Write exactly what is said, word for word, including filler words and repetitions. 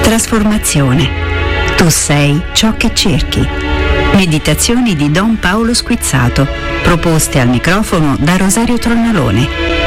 Trasformazione. Tu sei ciò che cerchi. Meditazioni di Don Paolo Squizzato, proposte al microfono da Rosario Tronnalone.